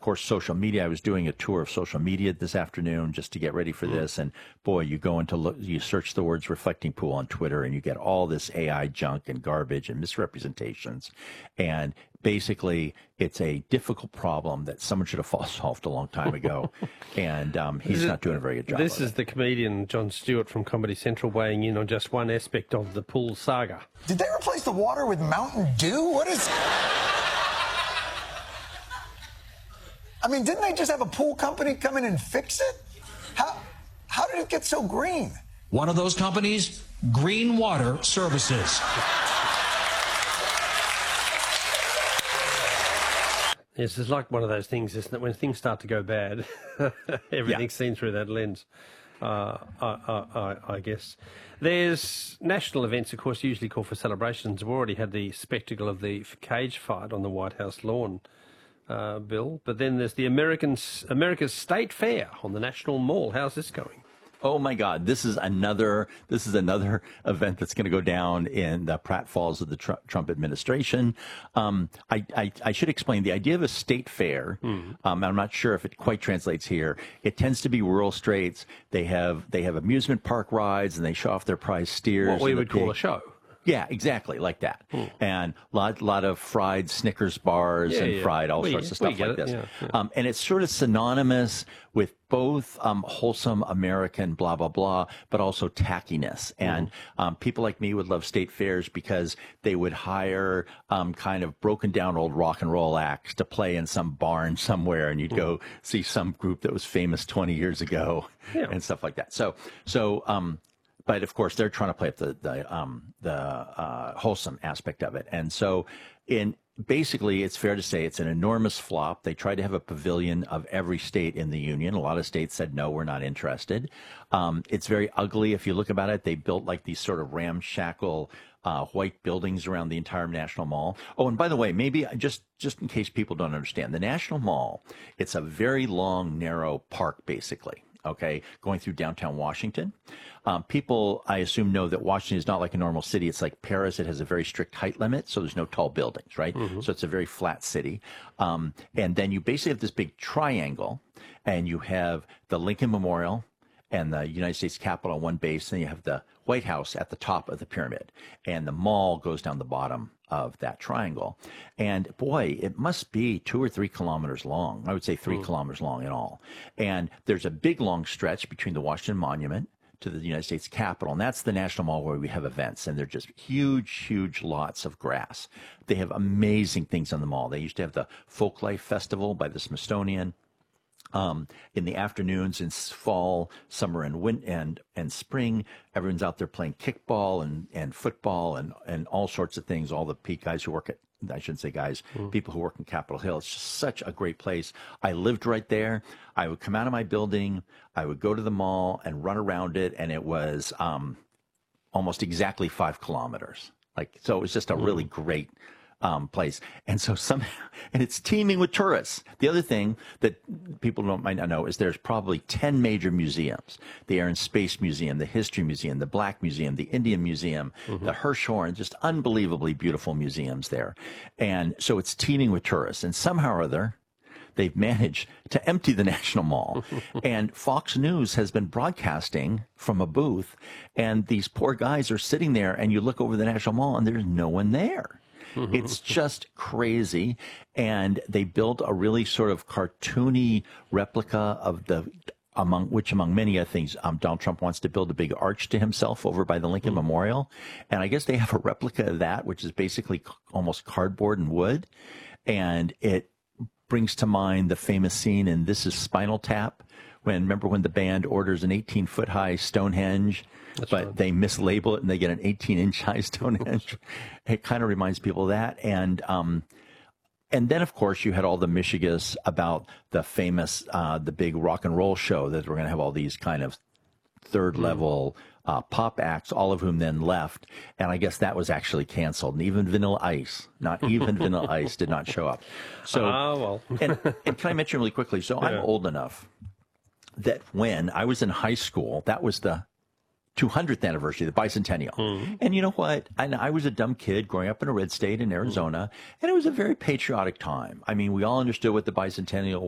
course, social media. I was doing a tour of social media this afternoon just to get ready for this. And boy, you go into you search the words reflecting pool on Twitter and you get all this AI junk and garbage and misrepresentations. And basically, it's a difficult problem that someone should have solved a long time ago. And he's not doing a very good job. This is the comedian Jon Stewart from Comedy Central weighing in on just one aspect of the pool saga. Did they replace the water with Mountain Dew? What is... I mean, didn't they just have a pool company come in and fix it? How did it get so green? One of those companies, Green Water Services. Yes, it's like one of those things, isn't it? When things start to go bad, everything's seen through that lens, I guess. There's national events, of course, usually call for celebrations. We've already had the spectacle of the cage fight on the White House lawn, Bill. But then there's the America's State Fair on the National Mall. How's this going? Oh my God! This is another event that's going to go down in the pratfalls of the Trump administration. I should explain the idea of a state fair. I'm not sure if it quite translates here. It tends to be rural states. They have amusement park rides and they show off their prize steers. What we would call a show. Yeah, exactly, like that. And lot of fried Snickers bars and fried all sorts of stuff like this. And it's sort of synonymous with both wholesome American blah, blah, blah, but also tackiness. And people like me would love state fairs because they would hire kind of broken down old rock and roll acts to play in some barn somewhere, and you'd go see some group that was famous 20 years ago and stuff like that. But of course, they're trying to play up the wholesome aspect of it. And so basically, it's fair to say it's an enormous flop. They tried to have a pavilion of every state in the union. A lot of states said, no, we're not interested. It's very ugly. If you look about it, they built like these sort of ramshackle white buildings around the entire National Mall. Oh, and by the way, maybe just in case people don't understand, the National Mall, it's a very long, narrow park, basically. Okay, going through downtown Washington. People, I assume, know that Washington is not like a normal city. It's like Paris. It has a very strict height limit, so there's no tall buildings, right? So it's a very flat city. And then you basically have this big triangle, and you have the Lincoln Memorial and the United States Capitol on one base, and you have the White House at the top of the pyramid. And the mall goes down the bottom of that triangle. And boy, it must be 2 or 3 kilometers long. I would say 3 kilometers long in all. And there's a big long stretch between the Washington Monument to the United States Capitol, and that's the National Mall where we have events, and they're just huge lots of grass. They have amazing things on the mall. They used to have the Folklife Festival by the Smithsonian. In the afternoons in fall, summer, and spring, everyone's out there playing kickball and football and all sorts of things. All the guys who work at, I shouldn't say guys, people who work in Capitol Hill. It's just such a great place. I lived right there. I would come out of my building, I would go to the mall and run around it, and it was almost exactly 5 kilometers. So it was just a really great place. And so and it's teeming with tourists. The other thing that people might not know is there's probably 10 major museums. The Air and Space Museum, the History Museum, the Black Museum, the Indian Museum, the Hirshhorn, just unbelievably beautiful museums there. And so it's teeming with tourists. And somehow or other, they've managed to empty the National Mall. And Fox News has been broadcasting from a booth, and these poor guys are sitting there, and you look over the National Mall, and there's no one there. It's just crazy. And they built a really sort of cartoony replica of among many other things, Donald Trump wants to build a big arch to himself over by the Lincoln Memorial. And I guess they have a replica of that, which is basically almost cardboard and wood. And it brings to mind the famous scene in This Is Spinal Tap, remember when the band orders an 18-foot high Stonehenge, they mislabel it and they get an 18-inch high Stonehenge. It kind of reminds people of that. And then, of course, you had all the mishigas about the famous, the big rock and roll show that we're going to have all these kind of third-level pop acts, all of whom then left. And I guess that was actually canceled. And even Vanilla Ice, Vanilla Ice did not show up. So, and can I mention really quickly, so I'm old enough that when I was in high school, that was the 200th anniversary, the bicentennial. And you know what? I was a dumb kid growing up in a red state in Arizona, and it was a very patriotic time. I mean, we all understood what the bicentennial